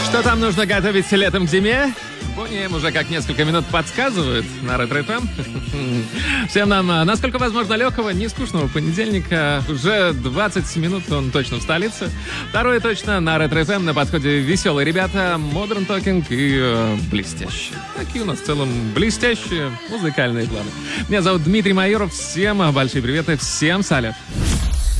Что там нужно готовить летом к зиме? Бонни им уже как несколько минут подсказывает на Ретро ФМ. Всем нам, насколько возможно, легкого, нескучного понедельника. Уже 20 минут он точно в столице. Второе точно на Ретро ФМ. На подходе веселые ребята, Modern Talking и блестящие. Такие у нас в целом блестящие музыкальные планы. Меня зовут Дмитрий Майоров. Всем большие приветы, всем салют.